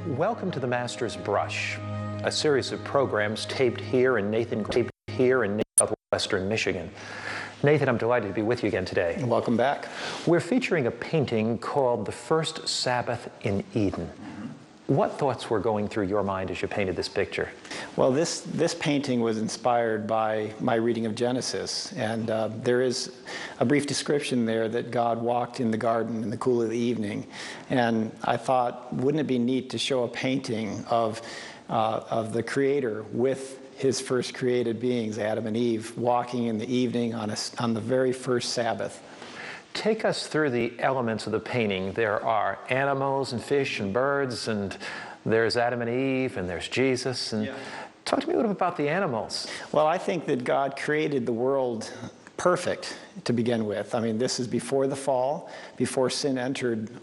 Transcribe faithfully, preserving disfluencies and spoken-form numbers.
Welcome to the Master's Brush, a series of programs taped here in Nathan, taped here in southwestern Michigan. Nathan, I'm delighted to be with you again today. Welcome back. We're featuring a painting called The First Sabbath in Eden. What thoughts were going through your mind as you painted this picture? Well, this, this painting was inspired by my reading of Genesis, and uh, there is a brief description there that God walked in the garden in the cool of the evening, and I thought, wouldn't it be neat to show a painting of, uh, of the Creator with his first created beings, Adam and Eve, walking in the evening on, a, on the very first Sabbath. Take us through the elements of the painting. There are animals and fish and birds, and there's Adam and Eve, and there's Jesus. And yeah. Talk to me a little bit about the animals. Well, I think that God created the world perfect to begin with. I mean, this is before the fall, before sin entered